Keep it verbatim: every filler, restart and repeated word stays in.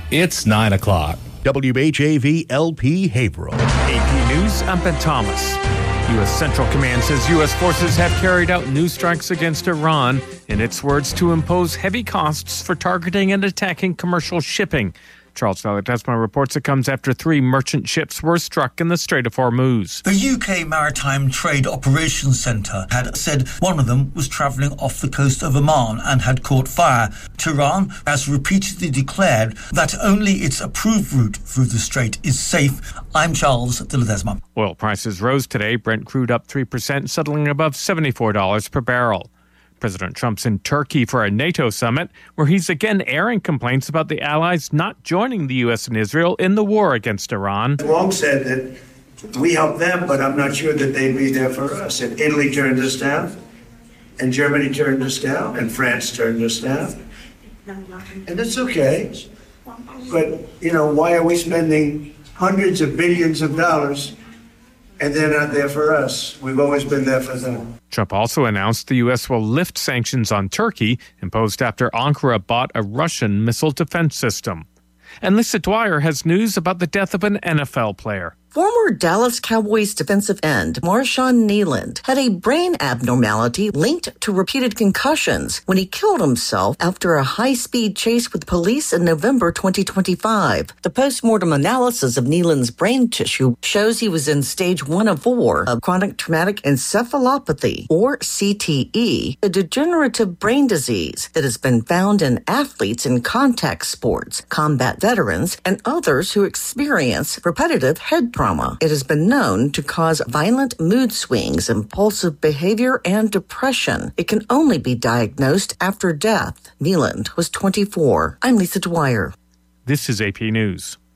It's nine o'clock. W H A V L P Haverhill. A P News, I'm Ben Thomas. U S. Central Command says U S forces have carried out new strikes against Iran, in its words, to impose heavy costs for targeting and attacking commercial shipping. Charles Valedesma reports it comes after three merchant ships were struck in the Strait of Hormuz. The U K Maritime Trade Operations Centre had said one of them was travelling off the coast of Oman and had caught fire. Tehran has repeatedly declared that only its approved route through the strait is safe. I'm Charles Valedesma. Oil prices rose today. Brent crude up three percent, settling above seventy-four dollars per barrel. President Trump's in Turkey for a NATO summit, where he's again airing complaints about the allies not joining the U S and Israel in the war against Iran. Long said that we help them, but I'm not sure that they'd be there for us. And Italy turned us down, and Germany turned us down, and France turned us down. And it's okay. But, you know, why are we spending hundreds of billions of dollars and they're not there for us? We've always been there for them. Trump also announced the U S will lift sanctions on Turkey imposed after Ankara bought a Russian missile defense system. And Lisa Dwyer has news about the death of an N F L player. Former Dallas Cowboys defensive end Marshawn Kneeland had a brain abnormality linked to repeated concussions when he killed himself after a high-speed chase with police in November twenty twenty-five. The post-mortem analysis of Kneeland's brain tissue shows he was in stage one of four of chronic traumatic encephalopathy, or C T E, a degenerative brain disease that has been found in athletes in contact sports, combat veterans, and others who experience repetitive head trauma. It has been known to cause violent mood swings, impulsive behavior, and depression. It can only be diagnosed after death. Kneeland was twenty-four. I'm Lisa Dwyer. This is A P News.